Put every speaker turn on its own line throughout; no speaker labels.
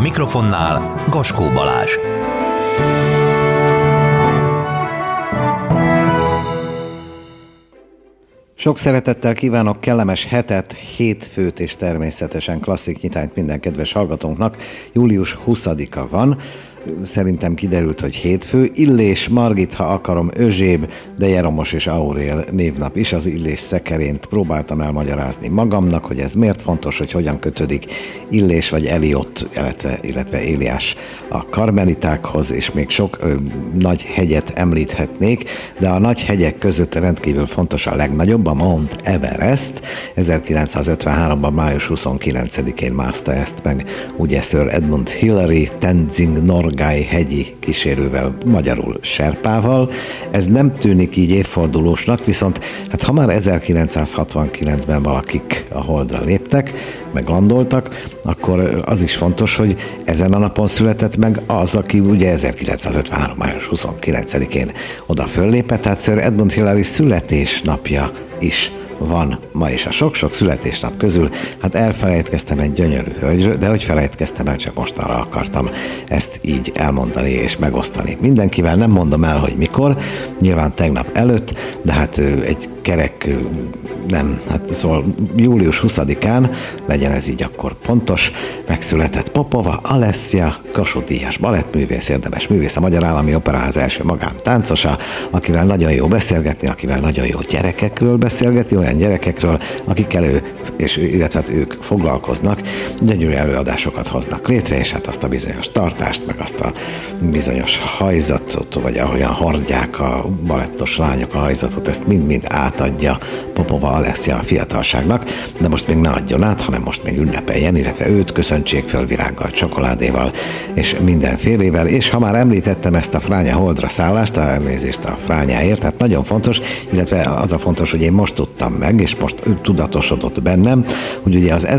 mikrofonnál Gaskó Balázs.
Sok szeretettel kívánok kellemes hetet, hétfőt és természetesen klasszik nyitányt minden kedves hallgatónknak. Július 20-a van. Szerintem kiderült, hogy hétfő. Illés, Margit, ha akarom, Özséb, de Jeromos és Aurél névnap is. Az Illés szekerént próbáltam elmagyarázni magamnak, hogy ez miért fontos, hogy hogyan kötődik Illés vagy Eliott, illetve Éliás a karmelitákhoz, és még sok nagy hegyet említhetnék, de a nagy hegyek között rendkívül fontos a legnagyobb, a Mount Everest. 1953-ban május 29-én mászta ezt meg, ugye Sir Edmund Hillary Tenzing Norgay hegyi kísérővel, magyarul serpával. Ez nem tűnik így évfordulósnak, viszont hát ha már 1969-ben valakik a Holdra léptek, meg landoltak, akkor az is fontos, hogy ezen a napon született meg az, aki ugye 1953. május 29-én oda föllépett, tehát Sir Edmund Hillary születésnapja is van ma is. A sok-sok születésnap közül, hát elfelejtkeztem egy gyönyörű hölgyről, de hogy felejtkeztem el, csak mostanra akartam ezt így elmondani és megosztani mindenkivel. Nem mondom el, hogy mikor, nyilván tegnap előtt, de hát egy kerek, szóval július 20-án, legyen ez így akkor pontos, megszületett Popova Alessia, Kossuth-díjas balettművész, érdemes művész, a Magyar Állami Operaház első magántáncosa, akivel nagyon jó beszélgetni, akivel nagyon jó gyerekekről beszélgetni, olyan gyerekekről, akikkel illetve ők foglalkoznak, gyönyörű előadásokat hoznak létre, és hát azt a bizonyos tartást, meg azt a bizonyos hajzatot, vagy ahogyan hordják a balettos lányok a hajzatot, ezt mind-mind átadja Popova Alessia a fiatalságnak, de most még ne adjon át, hanem most még ünnepeljen, illetve őt köszöntsék föl virággal, csokoládéval és mindenfélével, és ha már említettem ezt a Fránya Holdra szállást, elnézést a Frányáért, tehát nagyon fontos, illetve az a fontos, hogy én most tudtam meg, és most tudatosodott bennem, hogy ugye az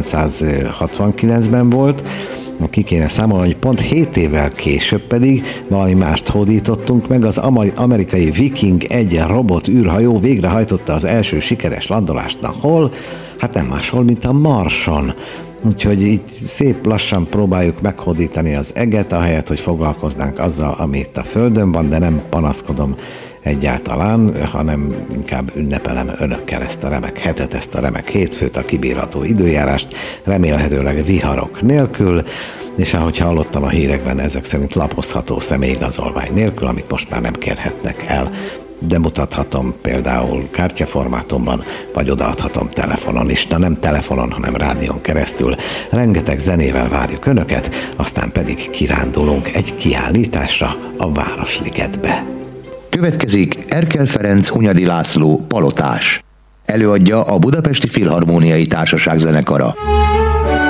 1969-ben volt, ki kéne számolni, hogy pont 7 évvel később pedig valami mást hódítottunk meg, az amerikai Viking 1 robot űrhajó végrehajtotta az első sikeres landolást. Na hol? Hát nem máshol, mint a Marson. Úgyhogy így szép lassan próbáljuk meghódítani az eget, ahelyett, hogy foglalkoznánk azzal, ami itt a Földön van, de nem panaszkodom egyáltalán, hanem inkább ünnepelem önökkel ezt a remek hetet, ezt a remek hétfőt, a kibírható időjárást, remélhetőleg viharok nélkül, és ahogy hallottam a hírekben, ezek szerint lapozható személyigazolvány nélkül, amit most már nem kérhetnek el, de mutathatom például kártyaformátumban, vagy odaadhatom telefonon is, de nem telefonon, hanem rádión keresztül. Rengeteg zenével várjuk önöket, aztán pedig kirándulunk egy kiállításra a Városligetbe.
Következik Erkel Ferenc Hunyadi László Palotás. Előadja a Budapesti Filharmóniai Társaság zenekara.